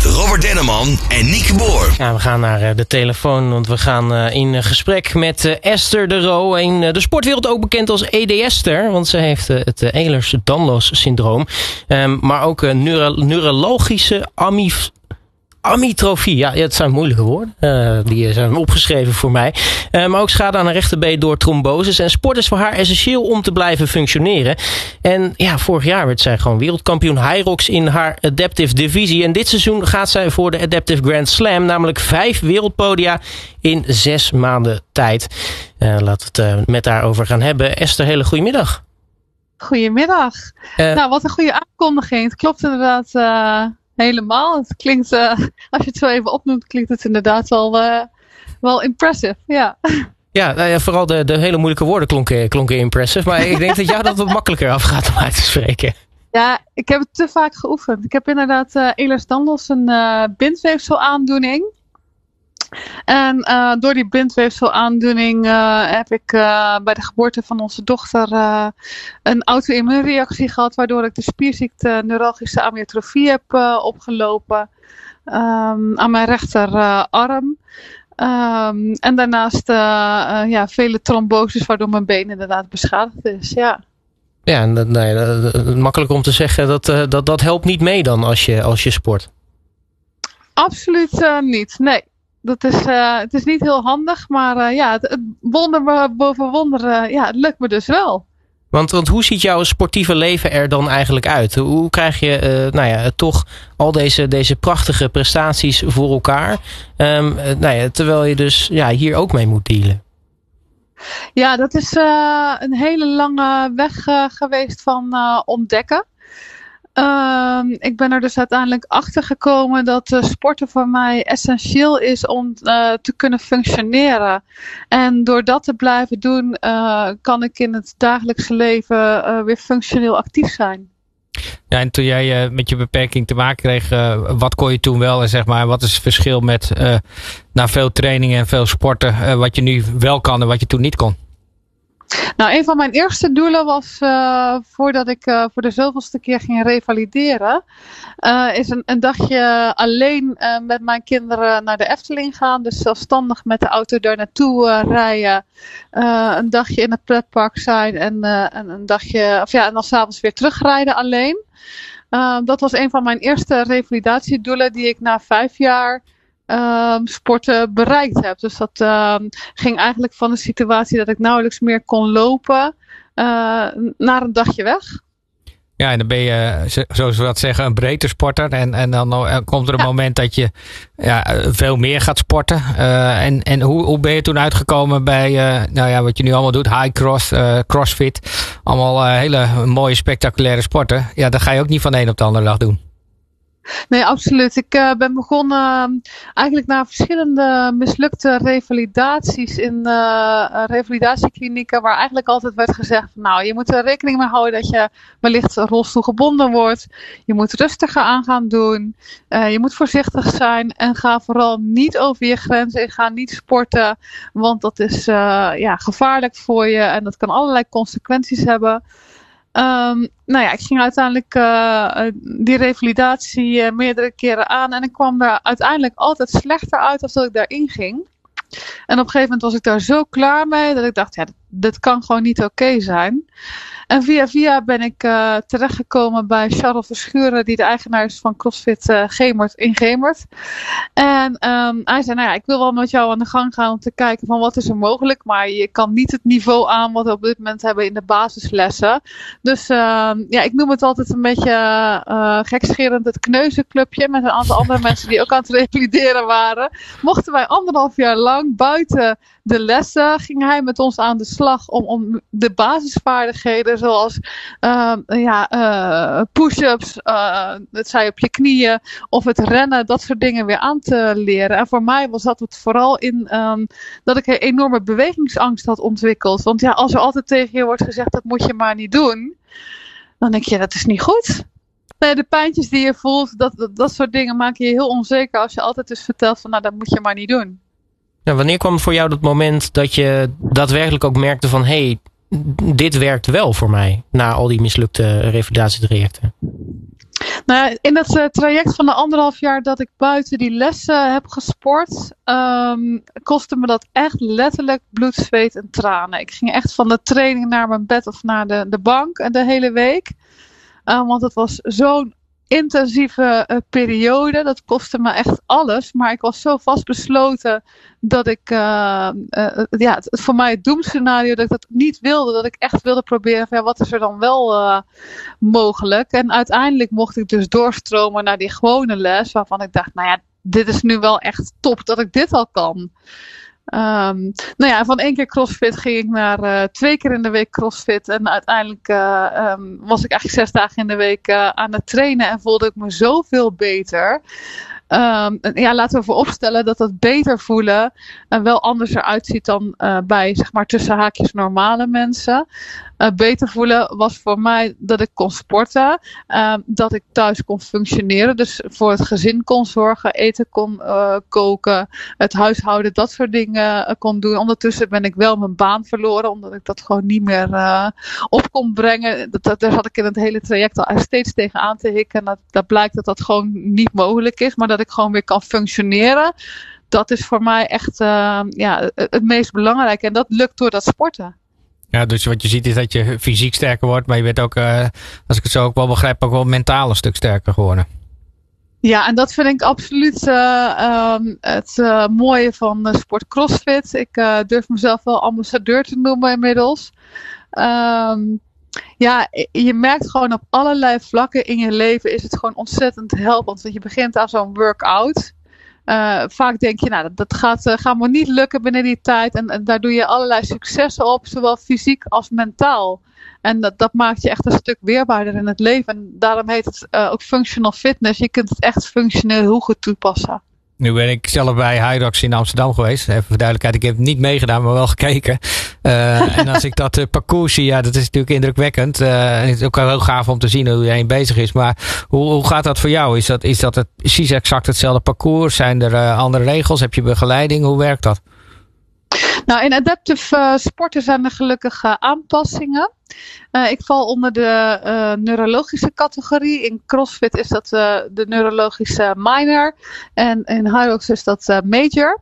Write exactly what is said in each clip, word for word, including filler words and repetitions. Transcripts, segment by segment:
Met Robert Denneman en Nieke Boer. Ja, we gaan naar de telefoon, want we gaan in gesprek met Esther de Roo. In de sportwereld ook bekend als E D S-ter, want ze heeft het Ehlers-Danlos syndroom. Um, maar ook een neuro- neurologische amif... Amitrofie, ja, het zijn moeilijke woorden. Uh, die zijn opgeschreven voor mij. Uh, maar ook schade aan haar rechterbeen door tromboses. En sport is voor haar essentieel om te blijven functioneren. En ja, vorig jaar werd zij gewoon wereldkampioen Hyrox in haar Adaptive divisie. En dit seizoen gaat zij voor de Adaptive Grand Slam. Namelijk vijf wereldpodia in zes maanden tijd. Uh, laten we het uh, met haar over gaan hebben. Esther, hele goedemiddag. Goedemiddag. Uh, nou, wat een goede aankondiging. Het klopt inderdaad... Uh... Helemaal. Het klinkt, uh, als je het zo even opnoemt, klinkt het inderdaad wel, uh, wel impressive. Ja, ja, nou ja vooral de, de hele moeilijke woorden klonken, klonken impressive. Maar ik denk dat jou dat wat makkelijker afgaat om uit te spreken. Ja, ik heb het te vaak geoefend. Ik heb inderdaad uh, Ehlers-Danlos, een uh, bindweefselaandoening. En uh, door die bindweefselaandoening uh, heb ik uh, bij de geboorte van onze dochter uh, een auto-immuunreactie gehad, waardoor ik de spierziekte neuralgische amyotrofie heb uh, opgelopen um, aan mijn rechterarm. Uh, um, en daarnaast uh, uh, ja, vele tromboses, waardoor mijn been inderdaad beschadigd is. Ja. Ja, en dat, nee, dat, makkelijk om te zeggen dat, uh, dat dat helpt niet mee dan als je, als je sport. Absoluut uh, niet, nee. Dat is, uh, het is niet heel handig, maar uh, ja, het, het wonder boven wonder, uh, ja, het lukt me dus wel. Want, want hoe ziet jouw sportieve leven er dan eigenlijk uit? Hoe krijg je uh, nou ja, toch al deze, deze prachtige prestaties voor elkaar? Um, nou ja, terwijl je dus ja, hier ook mee moet dealen. Ja, dat is uh, een hele lange weg uh, geweest van uh, ontdekken. Uh, ik ben er dus uiteindelijk achter gekomen dat uh, sporten voor mij essentieel is om uh, te kunnen functioneren. En door dat te blijven doen, uh, kan ik in het dagelijkse leven uh, weer functioneel actief zijn. Ja, en toen jij uh, met je beperking te maken kreeg, uh, wat kon je toen wel en zeg maar, wat is het verschil met uh, na veel trainingen en veel sporten, uh, wat je nu wel kan en wat je toen niet kon? Nou, een van mijn eerste doelen was, uh, voordat ik uh, voor de zoveelste keer ging revalideren, uh, is een, een dagje alleen uh, met mijn kinderen naar de Efteling gaan. Dus zelfstandig met de auto daar naartoe uh, rijden. Uh, een dagje in het pretpark zijn en, uh, en een dagje, of ja, en dan 's avonds weer terugrijden alleen. Uh, dat was een van mijn eerste revalidatiedoelen die ik na vijf jaar Um, sporten bereikt heb. Dus dat um, ging eigenlijk van een situatie dat ik nauwelijks meer kon lopen uh, naar een dagje weg. Ja, en dan ben je, zoals we dat zeggen, een breedte sporter. En, en dan uh, komt er een ja. moment dat je ja, veel meer gaat sporten. Uh, en en hoe, hoe ben je toen uitgekomen bij uh, nou ja, wat je nu allemaal doet? High cross, uh, crossfit. Allemaal uh, hele mooie, spectaculaire sporten. Ja, dat ga je ook niet van de een op de andere dag doen. Nee, absoluut. Ik uh, ben begonnen uh, eigenlijk na verschillende mislukte revalidaties in uh, revalidatieklinieken, waar eigenlijk altijd werd gezegd, nou, je moet er rekening mee houden dat je wellicht rolstoelgebonden wordt. Je moet rustiger aan gaan doen. Uh, je moet voorzichtig zijn en ga vooral niet over je grenzen en ga niet sporten, want dat is uh, ja, gevaarlijk voor je en dat kan allerlei consequenties hebben. Um, nou ja, ik ging uiteindelijk uh, die revalidatie uh, meerdere keren aan en ik kwam daar uiteindelijk altijd slechter uit dan dat ik daarin ging. En op een gegeven moment was ik daar zo klaar mee dat ik dacht, ja, dit, dit kan gewoon niet oké okay zijn. En via via ben ik uh, terechtgekomen bij Charles Verschuren, die de eigenaar is van CrossFit uh, Gemert in Gemert. En um, hij zei, nou ja, ik wil wel met jou aan de gang gaan om te kijken van wat is er mogelijk, maar je kan niet het niveau aan wat we op dit moment hebben in de basislessen. Dus uh, ja, ik noem het altijd een beetje uh, gekscherend het kneuzenclubje met een aantal andere mensen die ook aan het revalideren waren. Mochten wij anderhalf jaar lang buiten de lessen, ging hij met ons aan de slag om, om de basisvaardigheden zoals uh, ja, uh, push-ups, uh, het zij op je knieën of het rennen, dat soort dingen weer aan te leren. En voor mij was dat het vooral in um, dat ik een enorme bewegingsangst had ontwikkeld. Want ja, als er altijd tegen je wordt gezegd dat moet je maar niet doen, dan denk je dat is niet goed. Nee, de pijntjes die je voelt, dat, dat, dat soort dingen maken je heel onzeker als je altijd dus vertelt van nou dat moet je maar niet doen. Ja, wanneer kwam voor jou dat moment dat je daadwerkelijk ook merkte van hé, hey, dit werkt wel voor mij na al die mislukte revalidatietrajecten? Nou ja, in het uh, traject van de anderhalf jaar dat ik buiten die lessen heb gesport, um, kostte me dat echt letterlijk bloed, zweet en tranen. Ik ging echt van de training naar mijn bed of naar de, de bank de hele week. Uh, want het was zo'n intensieve uh, periode. Dat kostte me echt alles. Maar ik was zo vastbesloten dat ik, uh, uh, ja, het, voor mij het doemscenario, dat ik dat niet wilde. Dat ik echt wilde proberen van, ja, wat is er dan wel uh, mogelijk. En uiteindelijk mocht ik dus doorstromen naar die gewone les. Waarvan ik dacht, nou ja, dit is nu wel echt top dat ik dit al kan. Um, nou ja, van één keer CrossFit ging ik naar uh, twee keer in de week CrossFit. En uiteindelijk uh, um, was ik eigenlijk zes dagen in de week uh, aan het trainen. En voelde ik me zoveel beter. Um, ja, laten we vooropstellen dat dat beter voelen uh, wel anders eruit ziet dan uh, bij, zeg maar, tussen haakjes normale mensen. Uh, beter voelen was voor mij dat ik kon sporten, uh, dat ik thuis kon functioneren, dus voor het gezin kon zorgen, eten kon uh, koken, het huishouden, dat soort dingen uh, kon doen. Ondertussen ben ik wel mijn baan verloren, omdat ik dat gewoon niet meer uh, op kon brengen. Dat, dat, daar zat ik in het hele traject al steeds tegen aan te hikken. En dat, dat blijkt dat dat gewoon niet mogelijk is, maar dat ik gewoon weer kan functioneren. Dat is voor mij echt uh, ja, het meest belangrijke. En dat lukt door dat sporten. Ja, dus wat je ziet is dat je fysiek sterker wordt, maar je bent ook, uh, als ik het zo ook wel begrijp, ook wel mentaal een stuk sterker geworden. Ja, en dat vind ik absoluut uh, um, het uh, mooie van uh, sport CrossFit. Ik uh, durf mezelf wel ambassadeur te noemen inmiddels. Um, ja, je merkt gewoon op allerlei vlakken in je leven is het gewoon ontzettend helpend. Want je begint aan zo'n workout. Uh, vaak denk je, nou, dat, dat gaat, uh, gaat me niet lukken binnen die tijd. En, en daar doe je allerlei successen op, zowel fysiek als mentaal. En dat, dat maakt je echt een stuk weerbaarder in het leven. En daarom heet het uh, ook functional fitness. Je kunt het echt functioneel heel goed toepassen. Nu ben ik zelf bij Hyrox in Amsterdam geweest. Even voor duidelijkheid, ik heb niet meegedaan, maar wel gekeken. Uh, en als ik dat uh, parcours zie, ja, dat is natuurlijk indrukwekkend. Uh, en het is ook heel gaaf om te zien hoe iedereen bezig is. Maar hoe, hoe gaat dat voor jou? Is dat, is dat het, precies exact hetzelfde parcours? Zijn er uh, andere regels? Heb je begeleiding? Hoe werkt dat? Nou, in adaptive uh, sporten zijn er gelukkig uh, aanpassingen. Uh, ik val onder de uh, neurologische categorie. In CrossFit is dat uh, de neurologische minor. En in Hyrox is dat uh, major.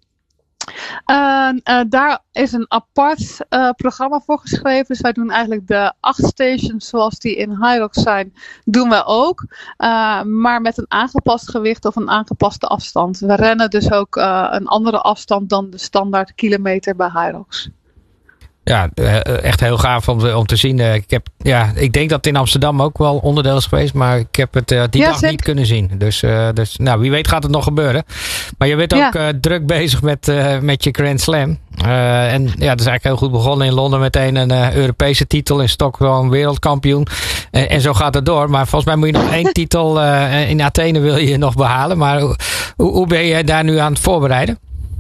Uh, uh, daar is een apart uh, programma voor geschreven. Dus wij doen eigenlijk de acht stations zoals die in Hyrox zijn, doen we ook. Uh, maar met een aangepast gewicht of een aangepaste afstand. We rennen dus ook uh, een andere afstand dan de standaard kilometer bij Hyrox. Ja, echt heel gaaf om te, om te zien. Ik, heb, ja, ik denk dat het in Amsterdam ook wel onderdeel is geweest. Maar ik heb het uh, die ja, dag zeker. niet kunnen zien. Dus, uh, dus nou, wie weet gaat het nog gebeuren. Maar je bent ook ja. uh, druk bezig met, uh, met je Grand Slam. Uh, en ja, dat is eigenlijk heel goed begonnen in Londen. Meteen een uh, Europese titel. In Stockholm wereldkampioen. Uh, en zo gaat het door. Maar volgens mij moet je nog één titel uh, in Athene wil je nog behalen. Maar hoe, hoe ben je daar nu aan het voorbereiden?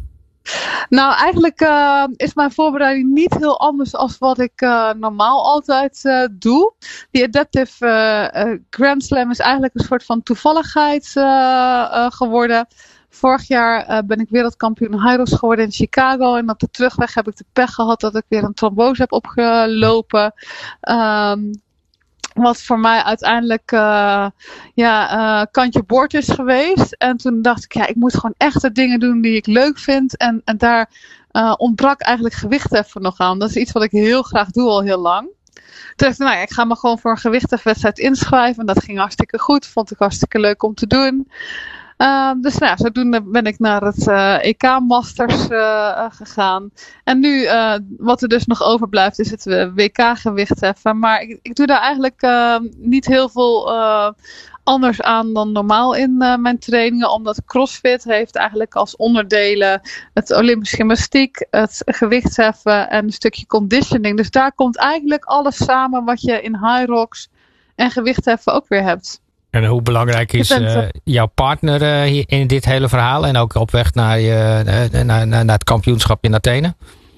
Nou, eigenlijk uh, is mijn voorbereiding niet heel anders als wat ik uh, normaal altijd uh, doe. Die Adaptive uh, uh, Grand Slam is eigenlijk een soort van toevalligheid uh, uh, geworden. Vorig jaar uh, ben ik wereldkampioen Hyrox geworden in Chicago. En op de terugweg heb ik de pech gehad dat ik weer een trombose heb opgelopen. Um, Wat voor mij uiteindelijk uh, ja, uh, kantje boord is geweest. En toen dacht ik, ja, ik moet gewoon echt de dingen doen die ik leuk vind. En, en daar uh, ontbrak eigenlijk gewichtheffen nog aan. Dat is iets wat ik heel graag doe al heel lang. Toen dacht ik, nou ja, ik ga me gewoon voor een gewichthefwedstrijd inschrijven. En dat ging hartstikke goed. Vond ik hartstikke leuk om te doen. Uh, dus nou ja, zodoende ben ik naar het uh, E K Masters uh, gegaan. En nu, uh, wat er dus nog overblijft, is het uh, W K gewichtheffen. Maar ik, ik doe daar eigenlijk uh, niet heel veel uh, anders aan dan normaal in uh, mijn trainingen. Omdat CrossFit heeft eigenlijk als onderdelen het Olympisch gymnastiek, het gewichtsheffen en een stukje conditioning. Dus daar komt eigenlijk alles samen wat je in Hyrox en gewichtheffen ook weer hebt. En hoe belangrijk is uh, jouw partner uh, hier in dit hele verhaal en ook op weg naar, je, uh, naar, naar, naar het kampioenschap in Athene?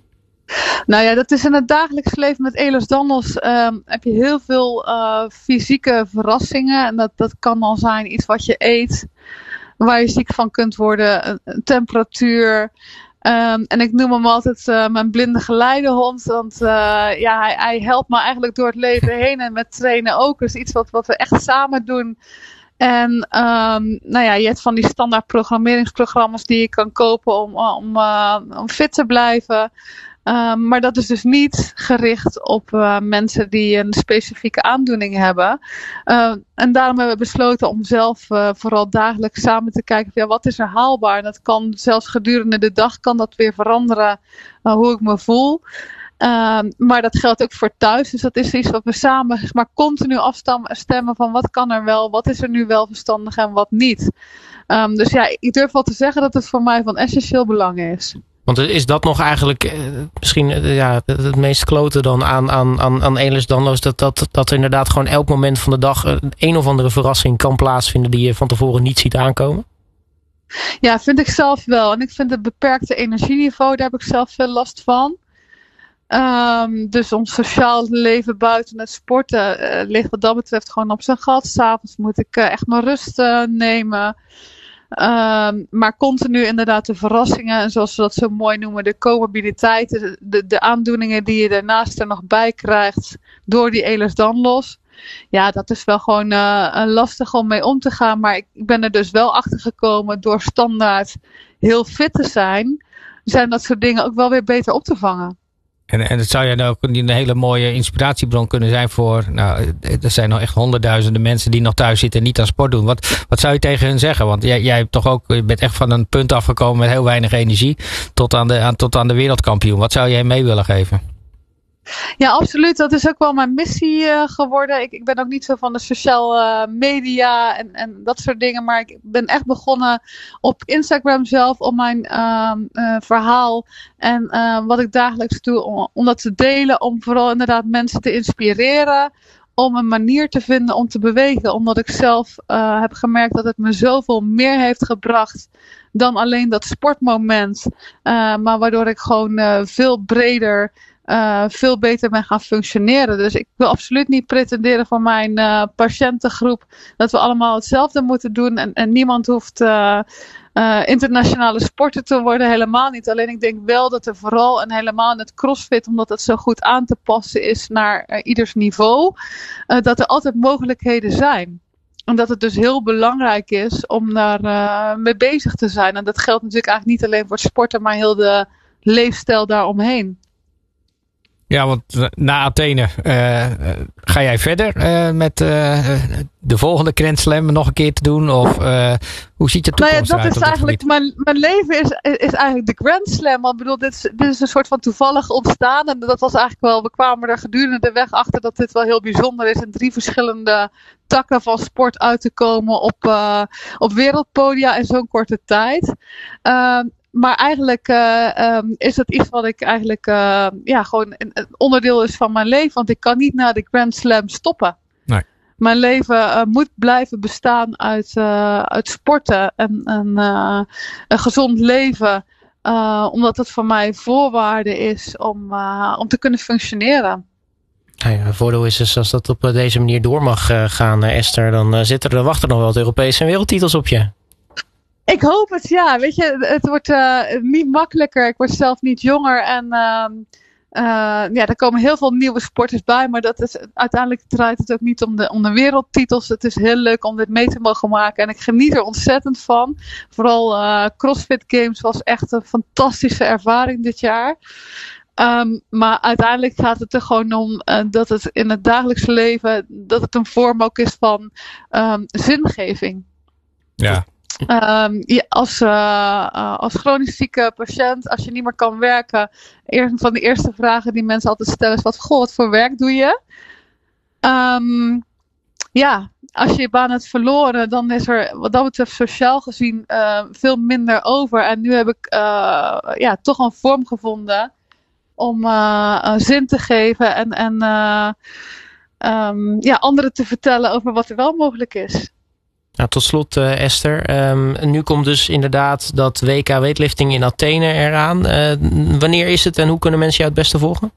Nou ja, dat is in het dagelijks leven met Ehlers Danlos um, heb je heel veel uh, fysieke verrassingen. En dat, dat kan al zijn iets wat je eet, waar je ziek van kunt worden, een, een temperatuur. Um, en ik noem hem altijd uh, mijn blinde geleidehond. Want uh, ja, hij, hij helpt me eigenlijk door het leven heen. En met trainen ook. Dus iets wat, wat we echt samen doen. En um, nou ja, je hebt van die standaard programmeringsprogramma's die je kan kopen om, om, uh, om fit te blijven. Um, maar dat is dus niet gericht op uh, mensen die een specifieke aandoening hebben. Uh, en daarom hebben we besloten om zelf uh, vooral dagelijks samen te kijken van, ja, wat is er haalbaar. En dat kan zelfs gedurende de dag kan dat weer veranderen uh, hoe ik me voel. Uh, maar dat geldt ook voor thuis. Dus dat is iets wat we samen maar continu afstemmen van wat kan er wel, wat is er nu wel verstandig en wat niet. Um, dus ja, ik durf wel te zeggen dat het voor mij van essentieel belang is. Want is dat nog eigenlijk eh, misschien eh, ja, het, het meest klote dan aan, aan, aan, aan Ehlers Danlos? Dat, dat, dat er inderdaad gewoon elk moment van de dag uh, een of andere verrassing kan plaatsvinden die je van tevoren niet ziet aankomen? Ja, vind ik zelf wel. En ik vind het beperkte energieniveau, daar heb ik zelf veel last van. Um, dus ons sociaal leven buiten het sporten uh, ligt wat dat betreft gewoon op zijn gat. 's Avonds moet ik uh, echt mijn rust uh, nemen. Um, maar continu inderdaad de verrassingen en zoals we dat zo mooi noemen, de comorbiditeiten, de, de aandoeningen die je daarnaast er nog bij krijgt door die Ehlers Danlos. Ja, dat is wel gewoon uh, lastig om mee om te gaan. Maar ik, ik ben er dus wel achter gekomen door standaard heel fit te zijn, zijn dat soort dingen ook wel weer beter op te vangen. En, en het zou jij ook een hele mooie inspiratiebron kunnen zijn voor, nou, er zijn nog echt honderdduizenden mensen die nog thuis zitten en niet aan sport doen. Wat, wat zou je tegen hen zeggen? Want jij, jij hebt toch ook, je bent echt van een punt afgekomen met heel weinig energie tot aan de, aan, tot aan de wereldkampioen. Wat zou jij mee willen geven? Ja, absoluut. Dat is ook wel mijn missie uh, geworden. Ik, ik ben ook niet zo van de sociale uh, media en, en dat soort dingen. Maar ik ben echt begonnen op Instagram zelf om mijn uh, uh, verhaal en uh, wat ik dagelijks doe, om, om dat te delen. Om vooral inderdaad mensen te inspireren. Om een manier te vinden om te bewegen. Omdat ik zelf uh, heb gemerkt dat het me zoveel meer heeft gebracht dan alleen dat sportmoment. Uh, maar waardoor ik gewoon uh, veel breder Uh, veel beter ben gaan functioneren. Dus ik wil absoluut niet pretenderen van mijn uh, patiëntengroep dat we allemaal hetzelfde moeten doen. En, en niemand hoeft uh, uh, internationale sporter te worden. Helemaal niet. Alleen ik denk wel dat er vooral en helemaal in het CrossFit, omdat het zo goed aan te passen is naar uh, ieders niveau, uh, dat er altijd mogelijkheden zijn. En dat het dus heel belangrijk is om daar uh, mee bezig te zijn. En dat geldt natuurlijk eigenlijk niet alleen voor het sporten, maar heel de leefstijl daaromheen. Ja, want na Athene uh, ga jij verder uh, met uh, de volgende Grand Slam nog een keer te doen? Of uh, hoe ziet je toekomst nou ja, dat eruit? Is eigenlijk, mijn, mijn leven is, is eigenlijk de Grand Slam. Want ik bedoel, dit is, dit is een soort van toevallig ontstaan. En dat was eigenlijk wel, we kwamen er gedurende de weg achter dat dit wel heel bijzonder is. En drie verschillende takken van sport uit te komen op, uh, op wereldpodia in zo'n korte tijd. Uh, Maar eigenlijk uh, um, is het iets wat ik eigenlijk uh, ja, gewoon een, een onderdeel is van mijn leven. Want ik kan niet na de Grand Slam stoppen. Nee. Mijn leven uh, moet blijven bestaan uit, uh, uit sporten en, en uh, een gezond leven. Uh, omdat het voor mij voorwaarde is om, uh, om te kunnen functioneren. Nou ja, het voordeel is dus als dat op deze manier door mag uh, gaan, uh, Esther. Dan uh, zitten er, wachten nog wel wat Europese en wereldtitels op je. Ik hoop het, ja. Weet je, het wordt uh, niet makkelijker. Ik word zelf niet jonger. En uh, uh, ja, er komen heel veel nieuwe sporters bij. Maar dat is, uiteindelijk draait het ook niet om de, om de wereldtitels. Het is heel leuk om dit mee te mogen maken. En ik geniet er ontzettend van. Vooral uh, CrossFit Games was echt een fantastische ervaring dit jaar. Um, maar uiteindelijk gaat het er gewoon om uh, dat het in het dagelijkse leven, dat het een vorm ook is van um, zingeving. Ja. Um, ja, als, uh, uh, als chronisch zieke patiënt, als je niet meer kan werken, een van de eerste vragen die mensen altijd stellen is: wat, goh, wat voor werk doe je? Um, ja, als je je baan hebt verloren, dan is er wat dat betreft sociaal gezien uh, veel minder over. En nu heb ik uh, ja, toch een vorm gevonden om uh, uh, zin te geven en, en uh, um, ja, anderen te vertellen over wat er wel mogelijk is. Nou, tot slot uh, Esther, um, nu komt dus inderdaad dat W K weightlifting in Athene eraan. Uh, wanneer is het en hoe kunnen mensen jou het beste volgen?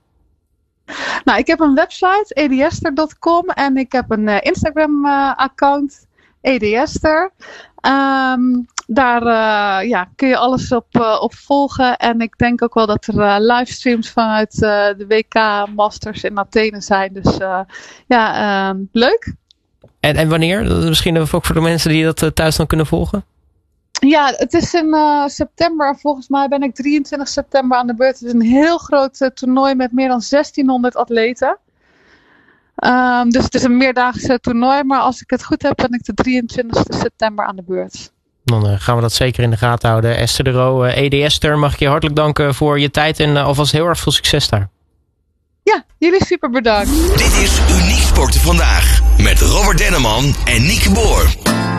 Nou, ik heb een website, edester punt com en ik heb een uh, Instagram uh, account. E D Esther. Um, daar uh, ja, kun je alles op, uh, op volgen. En ik denk ook wel dat er uh, livestreams vanuit uh, de W K Masters in Athene zijn. Dus uh, ja, uh, leuk. En, en wanneer? Misschien ook voor de mensen die dat uh, thuis dan kunnen volgen? Ja, het is in uh, september. Volgens mij ben ik drieëntwintig september aan de beurt. Het is een heel groot uh, toernooi met meer dan zestienhonderd atleten. Um, dus het is een meerdaagse toernooi. Maar als ik het goed heb, ben ik de drieëntwintigste september aan de beurt. Dan uh, gaan we dat zeker in de gaten houden. Esther de Roo, uh, E D Esther, mag ik je hartelijk danken voor je tijd. En uh, alvast heel erg veel succes daar. Ja, jullie super bedankt. Dit is Uniek Sporten Vandaag. Met Robert Denneman en Nieke Boer.